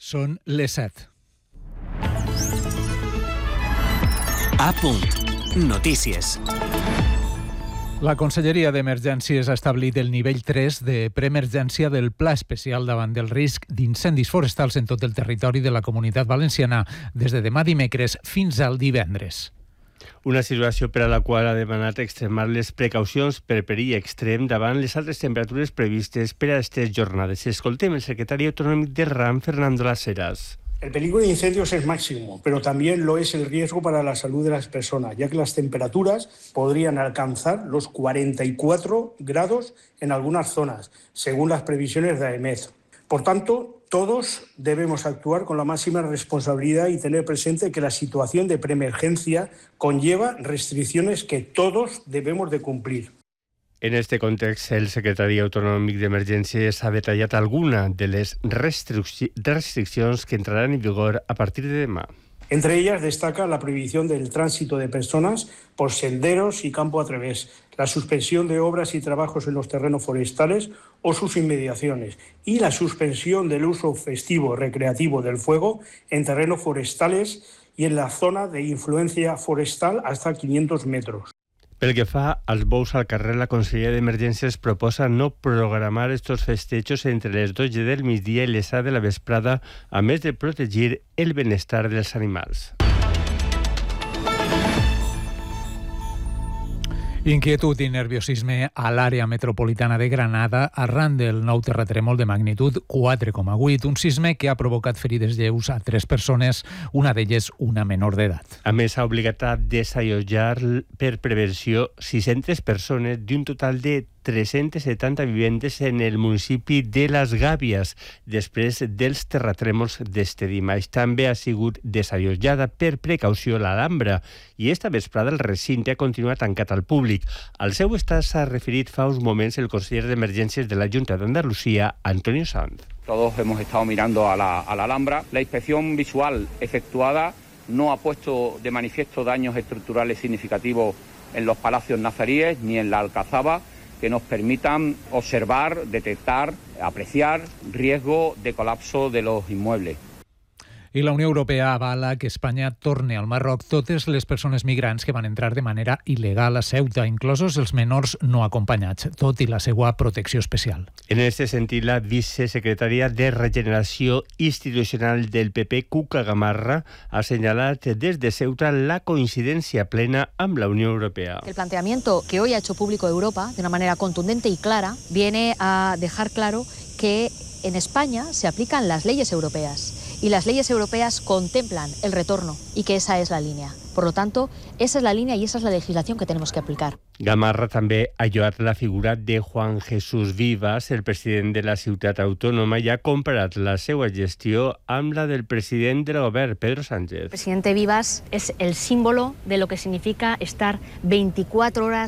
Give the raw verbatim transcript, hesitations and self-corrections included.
Són les set. A punt. Notícies. La Conselleria d'Emergències ha establit el nivell tres de preemergència del Pla Especial davant del risc d'incendis forestals en tot el territori de la Comunitat Valenciana des de demà dimecres fins al divendres. Una situació per a la qual ha demanat extremar les precaucions per perill extrem davant les altes temperatures previstes per a aquestes jornades. Escoltem el secretari autonòmic de RAM, Fernando Las Heras. El peligro de incendios es máximo, pero también lo es el riesgo para la salud de las personas, ya que las temperaturas podrían alcanzar los cuarenta y cuatro grados en algunas zonas, según las previsiones de AEMET. Por tanto, todos debemos actuar con la máxima responsabilidad y tener presente que la situación de preemergencia conlleva restricciones que todos debemos de cumplir. En este context, el secretari autonòmic d'Emergències ha detallat alguna de les restricci- restriccions que entraran en vigor a partir de demà. Entre ellas destaca la prohibición del tránsito de personas por senderos y campo a través, la suspensión de obras y trabajos en los terrenos forestales o sus inmediaciones y la suspensión del uso festivo recreativo del fuego en terrenos forestales y en la zona de influencia forestal hasta quinientos metros. Pel que fa als bous al carrer, la Conselleria d'Emergències proposa no programar estos festejos entre les dotze del migdia i les set de la vesprada, a més de protegir el benestar dels animals. Inquietud i nerviosisme a l'àrea metropolitana de Granada arran del nou terratrèmol de magnitud quatre coma vuit, un sisme que ha provocat ferides lleus a tres persones, una d'elles una menor d'edat. A més, ha obligat a desallotjar per prevenció sis-centes persones d'un total de tres-centes setanta vivendes en el municipi de Les Gàbies després dels terratrèmols d'este dimarts. També ha sigut desallotjada per precaució l'Alhambra i esta vesprada el recinte ha continuat tancat al públic. Al seu estat s'ha referit fa uns moments el conseller d'Emergències de la Junta d'Andalucía, Antonio Sanz. Todos hemos estado mirando a la, a la Alhambra. La inspección visual efectuada no ha puesto de manifiesto daños estructurales significativos en los palacios nazaríes ni en la Alcazaba que nos permitan observar, detectar, apreciar riesgo de colapso de los inmuebles. I la Unió Europea avala que Espanya torni al Marroc totes les persones migrants que van entrar de manera il·legal a Ceuta, inclosos els menors no acompanyats, tot i la seva protecció especial. En aquest sentit, la vicesecretària de Regeneració Institucional del P P, Cuca Gamarra, ha assenyalat des de Ceuta la coincidència plena amb la Unió Europea. El planteamiento que hoy ha hecho público Europa, de una manera contundente y clara, viene a dejar claro que en España se aplican las leyes europeas y las leyes europeas contemplan el retorno y que esa es la línea. Por lo tanto, esa es la línea y esa es la legislación que tenemos que aplicar. Gamarra també ha lloat la figura de Juan Jesús Vivas, el president de la ciutat autònoma, i ha comparat la seva gestió amb la del president del govern, Pedro Sánchez. El presidente Vivas es el símbolo de lo que significa estar veinticuatro horas